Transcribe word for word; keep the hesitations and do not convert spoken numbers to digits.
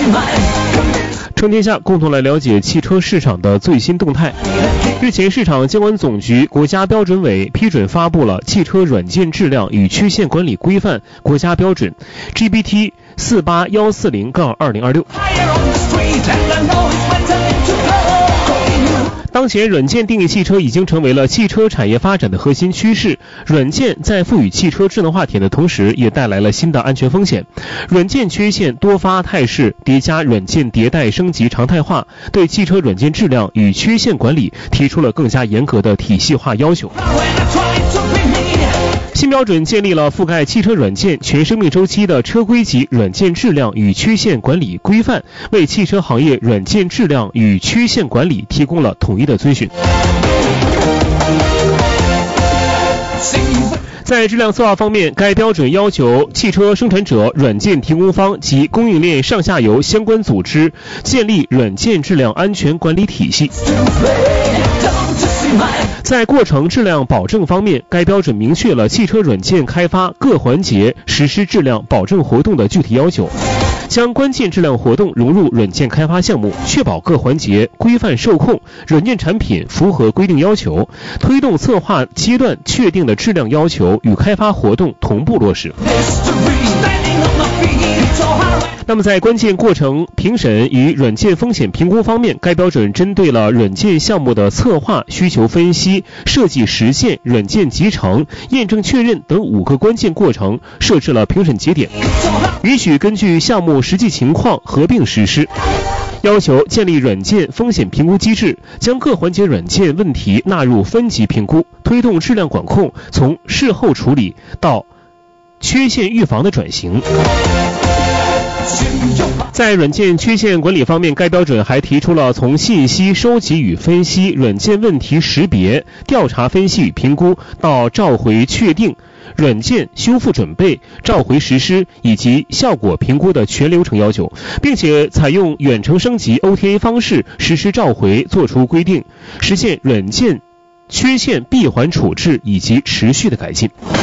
称天下，共同来了解汽车市场的最新动态。日前，市场监管总局、国家标准委批准发布了《汽车软件质量与缺陷管理规范》国家标准 G B T 四八一四零二零二六。当前，软件定义汽车已经成为了汽车产业发展的核心趋势。软件在赋予汽车智能化体验的同时，也带来了新的安全风险。软件缺陷多发态势叠加，软件迭代升级常态化，对汽车软件质量与缺陷管理提出了更加严格的体系化要求。新标准建立了覆盖汽车软件全生命周期的车规级软件质量与缺陷管理规范，为汽车行业软件质量与缺陷管理提供了统一的遵循。在质量策划方面，该标准要求汽车生产者、软件提供方及供应链上下游相关组织建立软件质量安全管理体系。在过程质量保证方面，该标准明确了汽车软件开发各环节实施质量保证活动的具体要求，将关键质量活动融入软件开发项目，确保各环节规范受控，软件产品符合规定要求，推动策划阶段确定的质量要求与开发活动同步落实。那么在关键过程评审与软件风险评估方面，该标准针对了软件项目的策划、需求分析、设计实现、软件集成、验证确认等五个关键过程设置了评审节点，允许根据项目实际情况合并实施。要求建立软件风险评估机制，将各环节软件问题纳入分级评估，推动质量管控从事后处理到缺陷预防的转型。在软件缺陷管理方面，该标准还提出了从信息收集与分析、软件问题识别、调查分析与评估到召回确定、软件修复准备、召回实施以及效果评估的全流程要求，并且采用远程升级 O T A 方式实施召回作出规定，实现软件缺陷闭环处置以及持续的改进。